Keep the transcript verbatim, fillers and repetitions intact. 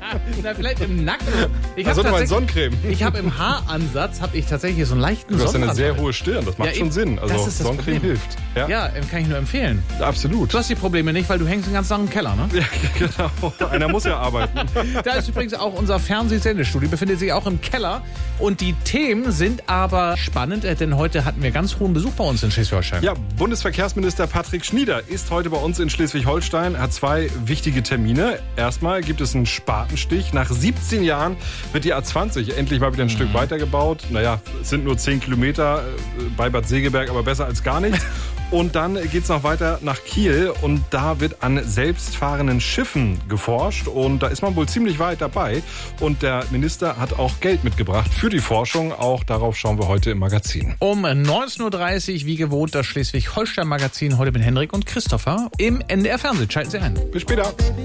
Na, vielleicht im Nacken. Ich Also habe mal Sonnencreme. Ich habe im Haaransatz habe ich tatsächlich so einen leichten Du hast eine Sonnenbrand. sehr hohe Stirn, das macht Ja, schon eben. Sinn. Also Das ist das Sonnencreme Problem. hilft. Ja, Ja, ähm, kann ich nur empfehlen. absolut. Du hast die Probleme nicht, weil du hängst den ganzen Tag im Keller, ne? Ja, genau. Einer muss ja arbeiten. Da ist übrigens auch unser Fernsehsendestudio, befindet sich auch im Keller. Und die Themen sind aber spannend, äh, denn heute hatten wir ganz hohen Besuch bei uns in Schleswig-Holstein. Ja, Bundesverkehrsminister Patrick Schnieder ist heute bei uns in Schleswig-Holstein, hat zwei wichtige Termine. Erstmal gibt es einen Spatenstich. Nach siebzehn Jahren wird die A zwanzig endlich mal wieder ein mhm. Stück weitergebaut. Naja, es sind nur zehn Kilometer bei Bad Segeberg, aber besser als gar nichts. Und dann geht es noch weiter nach Kiel und da wird an selbstfahrenden Schiffen geforscht und da ist man wohl ziemlich weit dabei. Und der Minister hat auch Geld mitgebracht für die Forschung. Auch darauf schauen wir heute im Magazin. Um neunzehn Uhr dreißig, wie gewohnt, das Schleswig-Holstein-Magazin. Heute mit Henrik und Christopher im N D R Fernsehen. Schalten Sie ein. Bis später.